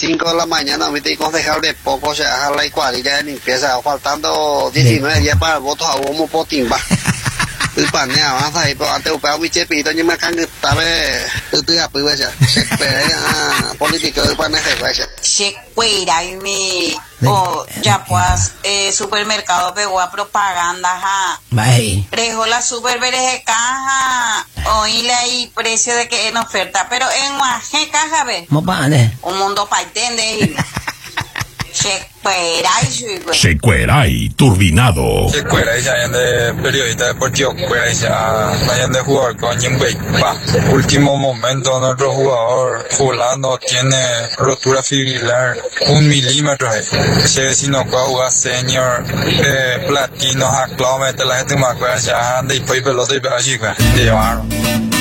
5 de la mañana, me te concejal de poco, se haga la cuadrilla de limpieza, faltando 19 días para el voto a Bomo Potimba. El panel avanza ahí, pero antes upea mi chepito, yo me cango, tabe, estoy a pues ya, se espera, político del panel se vaya. Se cuida y mi, ya pues, supermercado pegó a propaganda, ja. Bye. Rejo la superveres de caja, oíle ahí precio de que en oferta, pero en Guaje caja, ve. ¿Cómo pone? Un mundo pa' entender. Secueray, turbinado. Secueray, ya de periodista deportivo, ya de jugador con último momento, nuestro jugador fulano tiene rotura fibrilar 1 milímetro. Ese vecino juega señor platino, a clómetro, la gente me acuerda ya de pelota y de llevar.